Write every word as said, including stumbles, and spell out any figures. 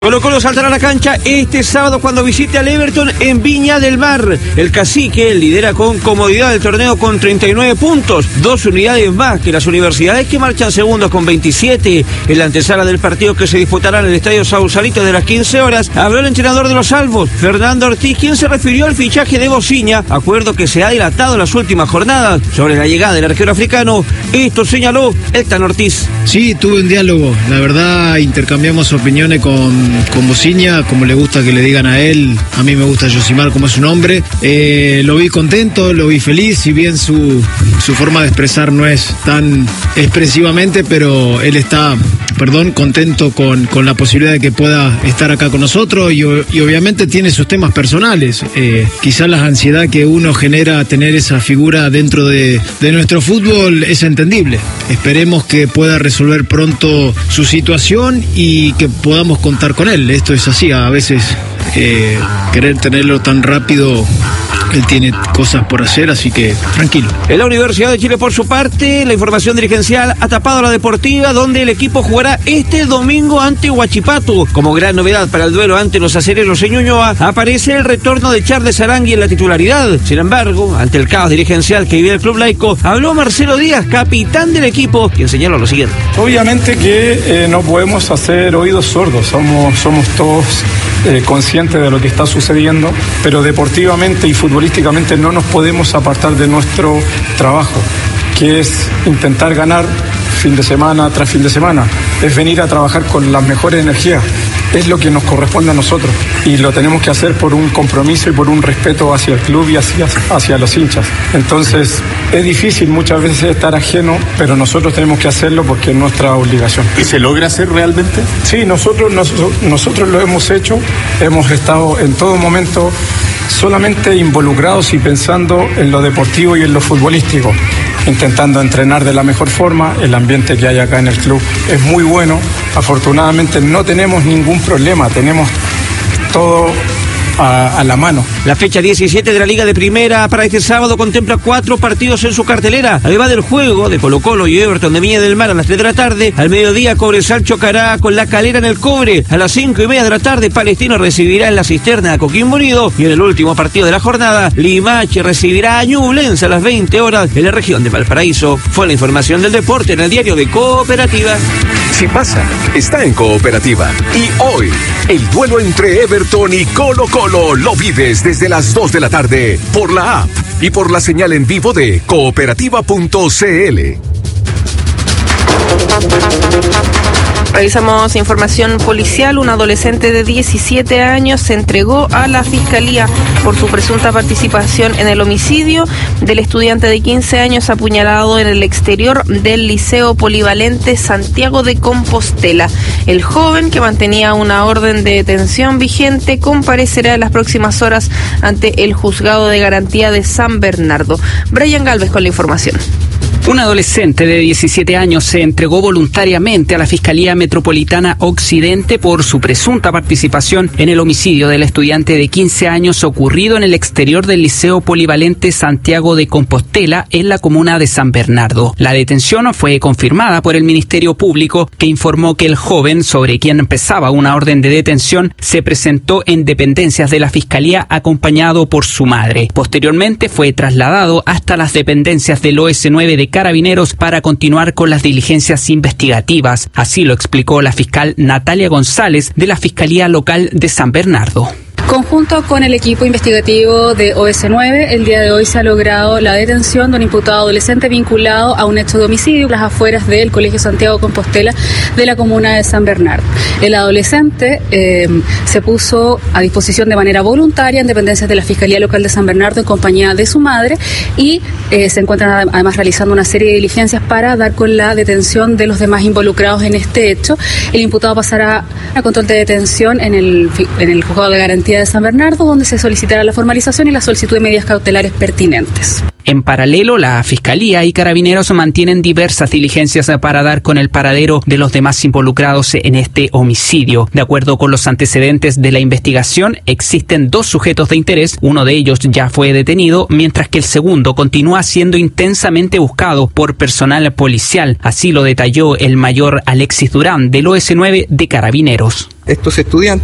Colo Colo saltará a la cancha este sábado cuando visite al Everton en Viña del Mar. El Cacique lidera con comodidad el torneo con treinta y nueve puntos, dos unidades más que las universidades que marchan segundos con veintisiete. En la antesala del partido que se disputará en el Estadio Sausalito de las quince horas, habló el entrenador de los Albos, Fernando Ortiz, quien se refirió al fichaje de Bociña, acuerdo que se ha dilatado en las últimas jornadas. Sobre la llegada del arquero africano, esto señaló el Tan Ortiz. Sí, tuve un diálogo, la verdad intercambiamos opiniones con con Bociña, como le gusta que le digan a él, a mí me gusta Yosimar como es su nombre. Eh, lo vi contento, lo vi feliz, si bien su, su forma de expresar no es tan expresivamente, pero él está, perdón, contento con, con la posibilidad de que pueda estar acá con nosotros y, y obviamente tiene sus temas personales. Eh, quizás la ansiedad que uno genera tener esa figura dentro de, de nuestro fútbol es entendible. Esperemos que pueda resolver pronto su situación y que podamos contar con él. Esto es así, a veces eh, querer tenerlo tan rápido, él tiene cosas por hacer, así que tranquilo. En la Universidad de Chile, por su parte, la información dirigencial ha tapado a la Deportiva, donde el equipo jugará este domingo ante Huachipato. Como gran novedad para el duelo ante los acereros en Ñuñoa, aparece el retorno de Charles Arangui en la titularidad. Sin embargo, ante el caos dirigencial que vive el club laico, habló Marcelo Díaz, capitán del equipo, quien señaló lo siguiente. Obviamente que eh, no podemos hacer oídos sordos, somos, somos todos eh, conscientes de lo que está sucediendo, pero deportivamente y futbolísticamente no nos podemos apartar de nuestro trabajo, que es intentar ganar fin de semana tras fin de semana, es venir a trabajar con las mejores energías, es lo que nos corresponde a nosotros y lo tenemos que hacer por un compromiso y por un respeto hacia el club y hacia, hacia los hinchas. Entonces es difícil muchas veces estar ajeno, pero nosotros tenemos que hacerlo porque es nuestra obligación. ¿Y se logra hacer realmente? Sí, nosotros, nosotros, nosotros lo hemos hecho, hemos estado en todo momento solamente involucrados y pensando en lo deportivo y en lo futbolístico, intentando entrenar de la mejor forma. El ambiente que hay acá en el club es muy bueno, afortunadamente no tenemos ningún problema, tenemos todo a, a la mano. La fecha diecisiete de la Liga de Primera para este sábado contempla cuatro partidos en su cartelera. Además del juego de Colo Colo y Everton de Viña del Mar a las tres de la tarde, al mediodía Cobresal chocará con La Calera en el Cobre. A las cinco y media de la tarde, Palestino recibirá en la Cisterna a Coquimbo Unido. Y en el último partido de la jornada, Limache recibirá a Ñublense a las veinte horas en la región de Valparaíso. Fue la información del deporte en el diario de Cooperativa. Si pasa, está en Cooperativa. Y hoy, el duelo entre Everton y Colo Colo lo vives desde las dos de la tarde por la app y por la señal en vivo de cooperativa punto c l. Revisamos información policial. Un adolescente de diecisiete años se entregó a la Fiscalía por su presunta participación en el homicidio del estudiante de quince años apuñalado en el exterior del Liceo Polivalente Santiago de Compostela. El joven, que mantenía una orden de detención vigente, comparecerá en las próximas horas ante el Juzgado de Garantía de San Bernardo. Brian Galvez con la información. Un adolescente de diecisiete años se entregó voluntariamente a la Fiscalía Metropolitana Occidente por su presunta participación en el homicidio del estudiante de quince años ocurrido en el exterior del Liceo Polivalente Santiago de Compostela en la comuna de San Bernardo. La detención fue confirmada por el Ministerio Público, que informó que el joven, sobre quien pesaba una orden de detención, se presentó en dependencias de la Fiscalía acompañado por su madre. Posteriormente fue trasladado hasta las dependencias del O S nueve de Carabineros para continuar con las diligencias investigativas. Así lo explicó la fiscal Natalia González de la Fiscalía Local de San Bernardo. Conjunto con el equipo investigativo de O S nueve, el día de hoy se ha logrado la detención de un imputado adolescente vinculado a un hecho de homicidio en las afueras del Colegio Santiago Compostela de la comuna de San Bernardo. El adolescente eh, se puso a disposición de manera voluntaria en dependencias de la Fiscalía Local de San Bernardo en compañía de su madre y eh, se encuentran además realizando una serie de diligencias para dar con la detención de los demás involucrados en este hecho. El imputado pasará a control de detención en el, en el Juzgado de Garantía de San Bernardo, donde se solicitará la formalización y la solicitud de medidas cautelares pertinentes. En paralelo, la Fiscalía y Carabineros mantienen diversas diligencias para dar con el paradero de los demás involucrados en este homicidio. De acuerdo con los antecedentes de la investigación, existen dos sujetos de interés, uno de ellos ya fue detenido, mientras que el segundo continúa siendo intensamente buscado por personal policial. Así lo detalló el mayor Alexis Durán del O S nueve de Carabineros. Estos estudiantes